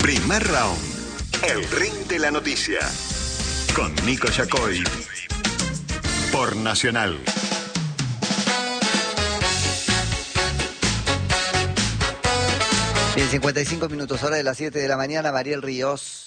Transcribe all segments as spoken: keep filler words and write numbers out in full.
Primer round. El ring de la noticia. Con Nico Yacoy. Por Nacional. Bien, cincuenta y cinco minutos, hora de las siete de la mañana. Mariel Ríos.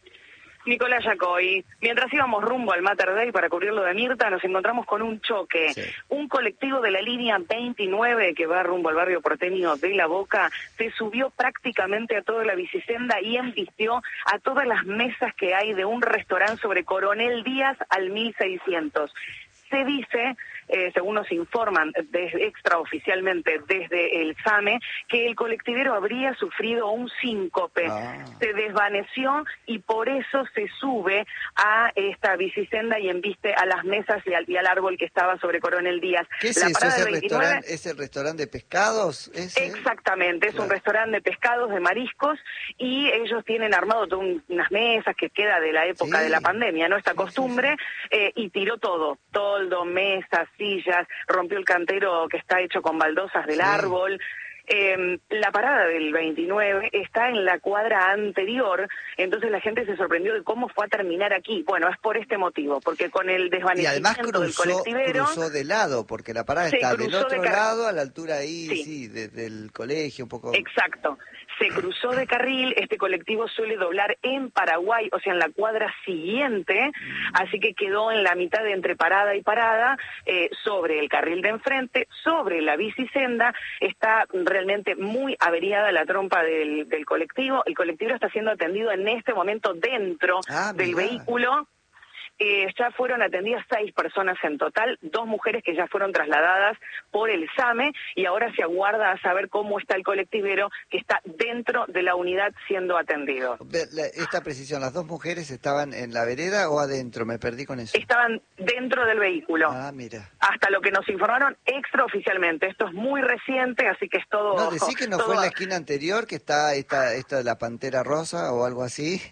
Nicolás Yacoy. Mientras íbamos rumbo al Mater Dei para cubrir lo de Mirta, nos encontramos con un choque. Sí. Un colectivo de la línea veintinueve que va rumbo al barrio porteño de La Boca se subió prácticamente a toda la bicisenda y embistió a todas las mesas que hay de un restaurante sobre Coronel Díaz al mil seiscientos. Se dice, eh, según nos informan desde, extraoficialmente desde el SAME, que el colectivero habría sufrido un síncope. Ah. Se desvaneció y por eso se sube a esta bicisenda y embiste a las mesas y al, y al árbol que estaba sobre Coronel Díaz. ¿Qué es La eso? ¿Es el, restaurante, ¿Es el restaurante de pescados? ¿Ese? Exactamente, es claro. un restaurante de pescados, de mariscos, y ellos tienen armado todas un, unas mesas que queda de la época sí. de la pandemia, ¿no? Esta sí, costumbre, sí, sí. Eh, y tiró todo, todo mesas, sillas, rompió el cantero que está hecho con baldosas del sí. árbol. Eh, la parada del veintinueve está en la cuadra anterior, entonces la gente se sorprendió de cómo fue a terminar aquí. Bueno, es por este motivo, porque con el desvanecimiento y además cruzó, del colectivero... cruzó de lado, porque la parada está del otro lado, a la altura ahí, sí, sí de, del colegio, un poco... Exacto. Se cruzó de carril, este colectivo suele doblar en Paraguay, o sea, en la cuadra siguiente, mm. así que quedó en la mitad de entre parada y parada, eh, sobre el carril de enfrente, sobre la bicisenda. Está realmente muy averiada la trompa del, del colectivo. El colectivo está siendo atendido en este momento dentro ah, del vehículo. Eh, ya fueron atendidas seis personas en total, dos mujeres que ya fueron trasladadas por el SAME, y ahora se aguarda a saber cómo está el colectivero que está dentro de la unidad siendo atendido. Esta precisión, ¿las dos mujeres estaban en la vereda o adentro? Me perdí con eso. Estaban dentro del vehículo. Ah, mira. Hasta lo que nos informaron extraoficialmente. Esto es muy reciente, así que es todo... No, decí que no todo... fue en la esquina anterior, que está esta, esta de la Pantera Rosa o algo así.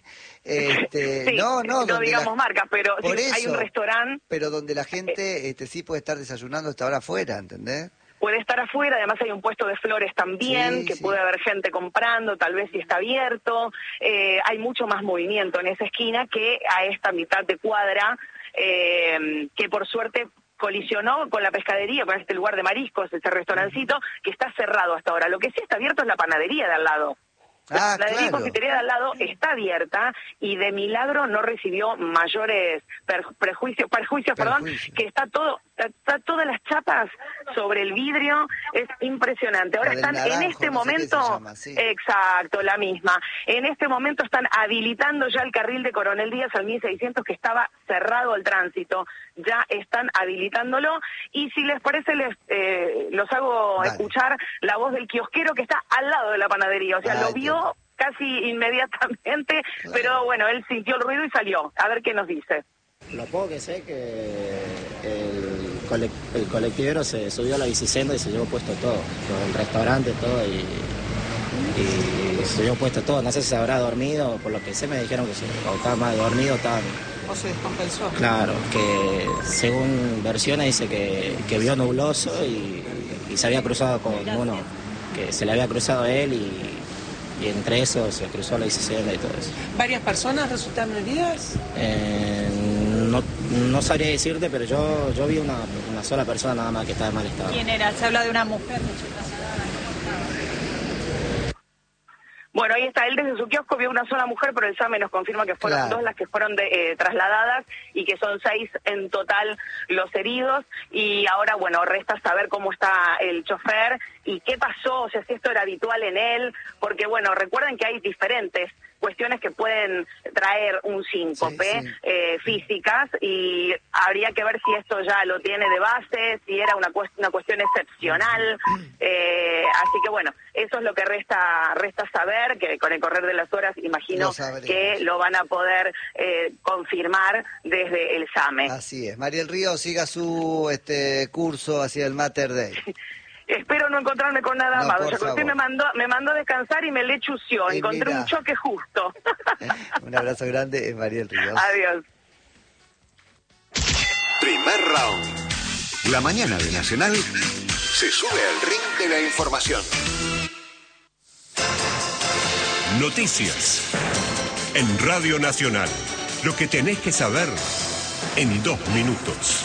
Este, sí, no, no, no digamos la... marcas, pero Por sí, eso, hay un restaurante... Pero donde la gente este, sí puede estar desayunando hasta ahora afuera, ¿entendés? Puede estar afuera, además hay un puesto de flores también, sí, que sí. puede haber gente comprando, tal vez si está abierto. Eh, hay mucho más movimiento en esa esquina que a esta mitad de cuadra, eh, que por suerte colisionó con la pescadería, con este lugar de mariscos, este restaurancito, que está cerrado hasta ahora. Lo que sí está abierto es la panadería de al lado. Ah, la claro. de confitería de al lado está abierta y de milagro no recibió mayores per, prejuicios, perjuicios, perdón, que está todo, está, está todas las chapas sobre el vidrio, es impresionante. Ahora están naranjo, en este no momento, sé llama, sí. exacto, la misma. En este momento están habilitando ya el carril de Coronel Díaz al mil seiscientos que estaba cerrado al tránsito. Ya están habilitándolo y si les parece les eh, los hago Dale. escuchar la voz del kiosquero que está al lado de la panadería, o sea, Ay, lo vio Dios. casi inmediatamente, claro. pero bueno, él sintió el ruido y salió. A ver qué nos dice. Lo poco que sé que el, colect, el colectivero se subió a la bicisenda y se llevó puesto todo, todo el restaurante, todo, y, y se llevó puesto todo. No sé si se habrá dormido, por lo que sé me dijeron que se, o estaba más dormido, estaba... ¿O se descompensó? Claro, que según versiones dice que, que vio nubloso y, y se había cruzado con uno, que se le había cruzado a él y... y entre eso se cruzó la bicisenda y todo eso. ¿Varias personas resultaron heridas? Eh, no, no sabría decirte, pero yo yo vi una, una sola persona nada más que estaba en mal estado. ¿Quién era? Se habla de una mujer. Bueno, ahí está, él desde su kiosco vio una sola mujer, pero el SAME nos confirma que fueron claro. dos las que fueron de, eh, trasladadas y que son seis en total los heridos. Y ahora, bueno, resta saber cómo está el chofer y qué pasó, o sea, si esto era habitual en él, porque, bueno, recuerden que hay diferentes cuestiones que pueden traer un síncope sí, sí. Eh, físicas y habría que ver si esto ya lo tiene de base, si era una, cuest una cuestión excepcional, eh, así que bueno, eso es lo que resta resta saber, que con el correr de las horas imagino lo que lo van a poder eh, confirmar desde el SAME. Así es. Mariel Ríos, siga su este curso hacia el Mater Dei. Espero no encontrarme con nada no, más. O sea, usted me mandó, me mandó a descansar y me le chució. Eh, Encontré mira. un choque justo. Un abrazo grande, Mariel Ríos. Adiós. Primer round. La mañana de Nacional se sube al ring de la información. Noticias. En Radio Nacional. Lo que tenés que saber en dos minutos.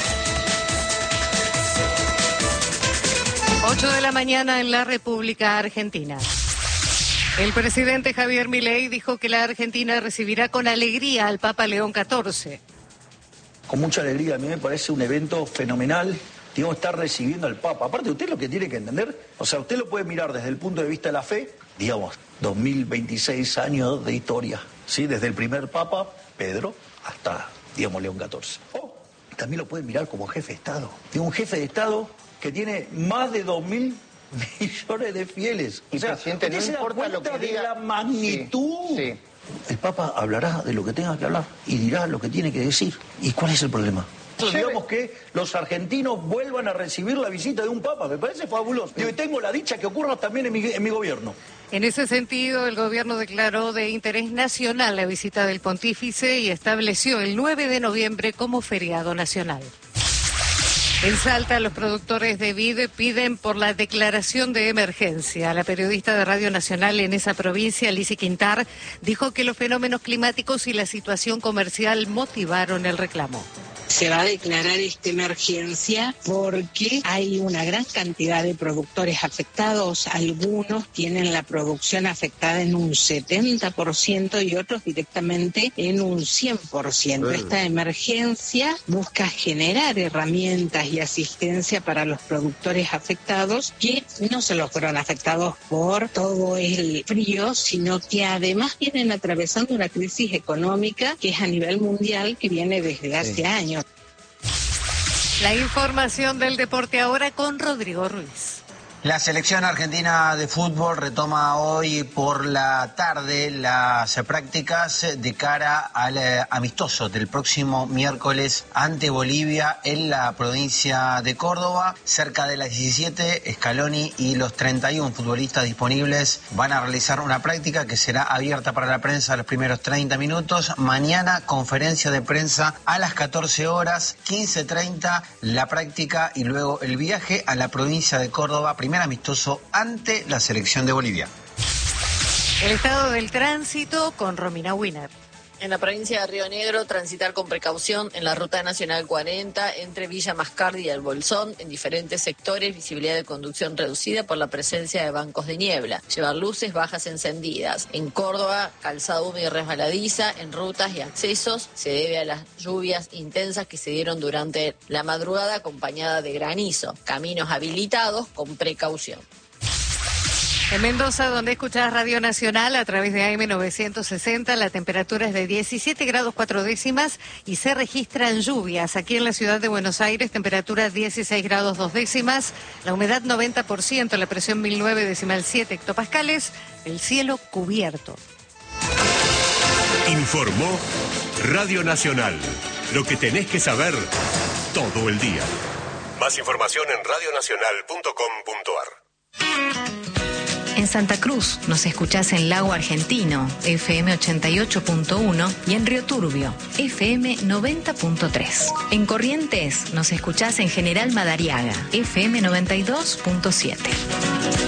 ocho de la mañana en la República Argentina. El presidente Javier Milei dijo que la Argentina recibirá con alegría al Papa León catorce. Con mucha alegría, a mí me parece un evento fenomenal. Digamos, estar recibiendo al Papa. Aparte, usted lo que tiene que entender, o sea, usted lo puede mirar desde el punto de vista de la fe, digamos, dos mil veintiséis años de historia, ¿sí? Desde el primer Papa, Pedro, hasta, digamos, León catorce. O también lo puede mirar como jefe de Estado. Tiene un jefe de Estado que tiene más de dos mil millones de fieles. Y o sea, presidente, no se da importa lo que de diga. la magnitud. Sí, sí. El Papa hablará de lo que tenga que hablar y dirá lo que tiene que decir. ¿Y cuál es el problema? Digamos que los argentinos vuelvan a recibir la visita de un Papa, me parece fabuloso. Yo tengo la dicha que ocurra también en mi, en mi gobierno. En ese sentido, el gobierno declaró de interés nacional la visita del pontífice y estableció el nueve de noviembre como feriado nacional. En Salta, los productores de vid piden por la declaración de emergencia. La periodista de Radio Nacional en esa provincia, Lizy Quintar, dijo que los fenómenos climáticos y la situación comercial motivaron el reclamo. Se va a declarar esta emergencia porque hay una gran cantidad de productores afectados. Algunos tienen la producción afectada en un setenta por ciento y otros directamente en un cien por ciento. Esta emergencia busca generar herramientas y asistencia para los productores afectados que no solo fueron afectados por todo el frío, sino que además vienen atravesando una crisis económica que es a nivel mundial, que viene desde hace sí. años. La información del deporte ahora con Rodrigo Ruiz. La selección argentina de fútbol retoma hoy por la tarde las prácticas de cara al amistoso del próximo miércoles ante Bolivia en la provincia de Córdoba. Cerca de las diecisiete, Scaloni y los treinta y uno futbolistas disponibles van a realizar una práctica que será abierta para la prensa los primeros treinta minutos. Mañana, conferencia de prensa a las catorce horas, quince treinta, la práctica y luego el viaje a la provincia de Córdoba, primer amistoso ante la selección de Bolivia. El estado del tránsito con Romina Wiener. En la provincia de Río Negro, transitar con precaución en la Ruta Nacional cuarenta entre Villa Mascardi y El Bolsón, en diferentes sectores, visibilidad de conducción reducida por la presencia de bancos de niebla. Llevar luces bajas encendidas. En Córdoba, calzada húmeda y resbaladiza en rutas y accesos. Se debe a las lluvias intensas que se dieron durante la madrugada acompañada de granizo. Caminos habilitados con precaución. En Mendoza, donde escuchás Radio Nacional a través de A M novecientos sesenta, la temperatura es de diecisiete grados cuatro décimas y se registran lluvias. Aquí en la ciudad de Buenos Aires, temperatura dieciséis grados dos décimas, la humedad noventa por ciento, la presión mil nueve decimal siete hectopascales, el cielo cubierto. Informó Radio Nacional. Lo que tenés que saber todo el día. Más información en radio nacional punto com punto ar. En Santa Cruz nos escuchás en Lago Argentino, F M ochenta y ocho punto uno, y en Río Turbio, F M noventa punto tres. En Corrientes nos escuchás en General Madariaga, F M noventa y dos punto siete.